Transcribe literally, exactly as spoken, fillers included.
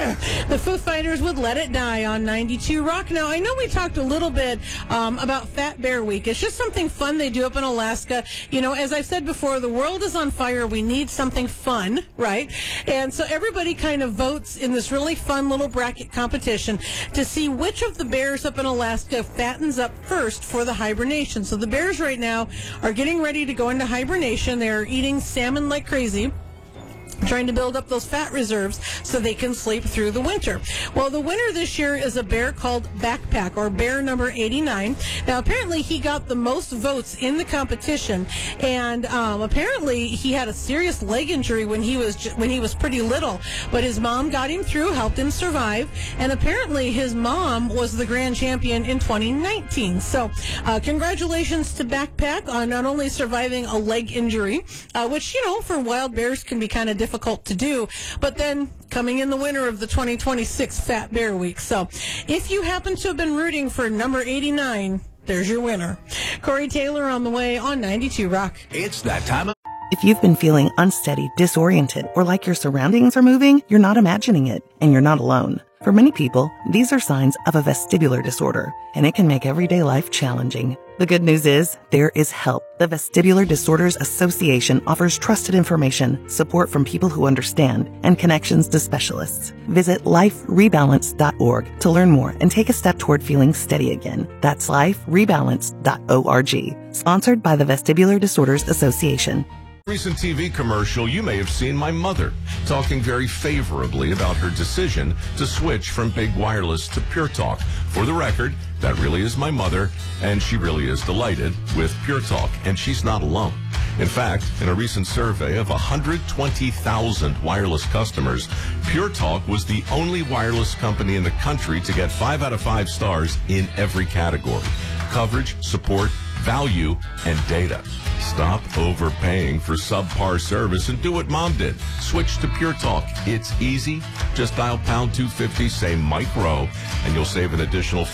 The Foo Fighters would Let It Die on ninety-two Rock. Now, I know we talked a little bit um, about Fat Bear Week. It's just something fun they do up in Alaska. You know, as I've said before, the world is on fire. We need something fun, right? And so everybody kind of votes in this really fun little bracket competition to see which of the bears up in Alaska fattens up first for the hibernation. So the bears right now are getting ready to go into hibernation. They're eating salmon like crazy, trying to build up those fat reserves so they can sleep through the winter. Well, the winner this year is a bear called Backpack, or bear number eighty-nine. Now, apparently he got the most votes in the competition, and um, apparently he had a serious leg injury when he was ju- when he was pretty little, but his mom got him through, helped him survive, and apparently his mom was the grand champion in twenty nineteen. So uh, congratulations to Backpack on not only surviving a leg injury, uh, which, you know, for wild bears can be kind of difficult to do, but then coming in the winter of the twenty twenty-six Fat Bear Week. So if you happen to have been rooting for number eighty-nine, there's your winner. Corey Taylor on the way on ninety-two Rock. It's that time of... If you've been feeling unsteady, disoriented, or like your surroundings are moving, you're not imagining it, and you're not alone. For many people, these are signs of a vestibular disorder, and it can make everyday life challenging. The good news is, there is help. The Vestibular Disorders Association offers trusted information, support from people who understand, and connections to specialists. Visit life rebalance dot org to learn more and take a step toward feeling steady again. That's life rebalance dot org. Sponsored by the Vestibular Disorders Association. Recent T V commercial, you may have seen my mother talking very favorably about her decision to switch from big wireless to Pure Talk. For the record, that really is my mother, and she really is delighted with Pure Talk, and she's not alone. In fact, in a recent survey of one hundred twenty thousand wireless customers, Pure Talk was the only wireless company in the country to get five out of five stars in every category: coverage, support, value, and data. Stop overpaying for subpar service and do what Mom did. Switch to Pure Talk. It's easy. Just dial pound two fifty, say Mike Rowe, and you'll save an additional